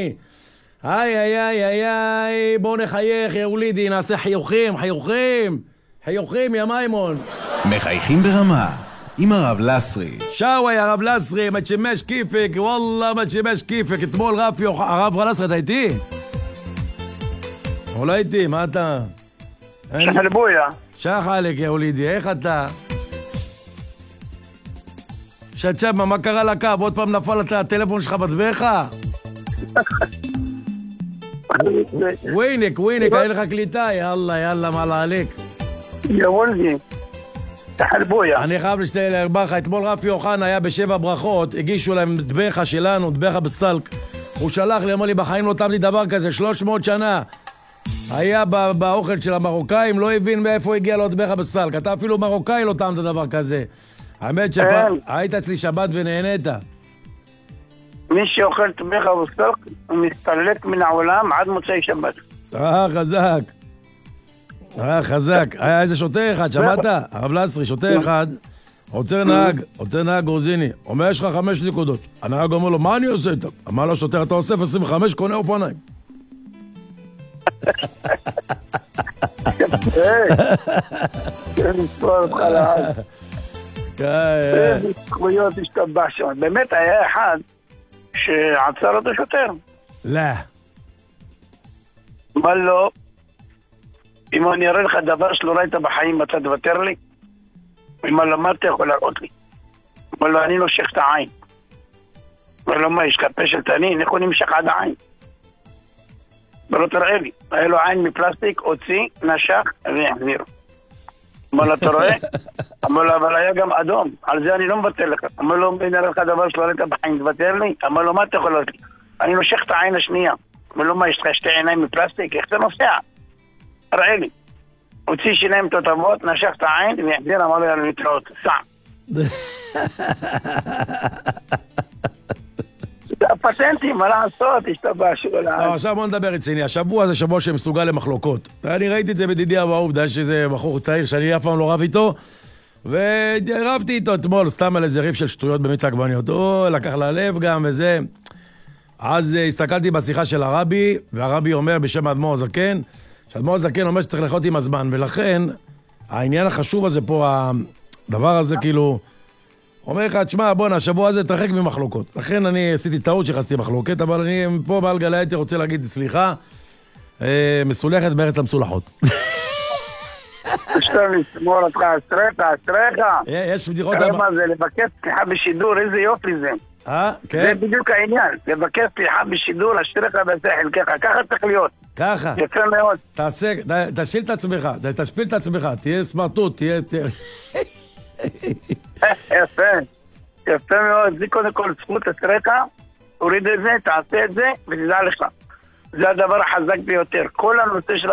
גרוזיני. איי, איי, איי, איי, איי, בוא נחייך, יא ולידי, נעשה חיוכים, חיוכים, חיוכים, יא מימון. מחייכים ברמה, עם הרב לסרי. שוואי, הרב לסרי, מתשמש כיפק, וואלה, מתשמש כיפק. אתמול הרב לסרי, אתה איתי? אולי איתי, מה אתה? שחלבויה. שחלק, יא ולידי, איך אתה? שצ'אבה, מה קרה לקו? עוד פעם נפל הטלפון שלך בטבחה? ווינק, היה לך קליטה, יאללה, יאללה, מה לעליק? יא וולדי, תחלבויה. אני חייב להרבה לך, אתמול רפי אוחנה היה בשבע ברכות, הגישו להם דבחה שלנו, דבחה בסלק. הוא שלח לי, אמר לי, בחיים לא טעמתי דבר כזה, 300 שנה. היה באוכל של המרוקאים, לא הבין מאיפה הגיע לו דבחה בסלק. אתה אפילו מרוקאי לא טעמת דבר כזה. האמת שהיית אצלי שבת ונהנית. מי שאוכל טבחה בסלק, הוא מסתלק מן העולם עד מוצאי שבת. חזק. חזק. היה איזה שוטר אחד, שמעת? הרב לסרי, שוטר אחד, עוצר נהג גרוזיני. אומר, יש לך 5 נקודות. הנהג אומר לו, מה אני עושה איתם? אמר לו שוטר, אתה אוסף 25, קונה אופניים. כן, נספור אותך לעד. איזה זכויות השתבח שם. באמת היה אחד שעצר אותו שוטר. לא. מה לא? אם אני אראה לך דבר שלא ראית בחיים, אתה תוותר לי? אם אני למדתי, יכול להראות לי. אבל לא, אני נושך את העין. אבל לא, מה, יש לך פה של תנין, איך הוא נמשך עד העין? ולא תראה לי. היה לו עין מפלסטיק, הוציא, נשך והחזיר. אמר לו, אתה רואה? אמר לו, אבל היה גם אדום. על זה אני לא מבטל לך. אמר לו, אם נראה לך דבר שלא ראית בחיים, תוותר לי? אמר לו, מה אתה יכול להראות לי? אני נושך את העין השנייה. אמר לו, מה, יש לך 2 עיניים מפלסטיק? איך אתה נוסע? ראה לי. הוציא שיניים תותבות, נשך את העין והחזיר, אמר לו, יאללה להתראות, סע. זה הפטנטים, מה לעשות? השתבש. עכשיו בוא נדבר רציני. השבוע זה שבוע שמסוגל למחלוקות. אני ראיתי את זה בדידי אבו עובדה, שזה בחור צעיר שאני אף פעם לא רב איתו, ורבתי איתו אתמול, סתם על איזה ריב של שטויות במיץ עגבניות. הוא לקח ללב גם וזה. אז הסתכלתי בשיחה של הרבי, והרבי אומר בשם האדמו"ר הזקן, שהאדמו"ר הזקן אומר שצריך לחיות עם הזמן, ולכן העניין החשוב הזה פה, הדבר הזה כאילו, אומר לך, תשמע, בוא, השבוע הזה תרחק ממחלוקות. לכן אני עשיתי טעות שחסתי מחלוקת, אבל אני פה בעל גלי הייתי רוצה להגיד סליחה, מסולחת בארץ המסולחות. אשתר לשמור אותך, אשריך. יש בדיחות... כמה זה, לבקש סליחה בשידור, איזה יופי זה. כן? זה בדיוק העניין, לבקש סליחה בשידור, אשריך ועשה חלקך, ככה צריך להיות. ככה. יפה מאוד. תשפיל את עצמך, תהיה סמרטוט, תהיה... יפה מאוד, זה קודם כל זכות אשריך, תוריד את זה, תעשה את זה, ותדע לך. זה הדבר החזק ביותר. כל הנושא של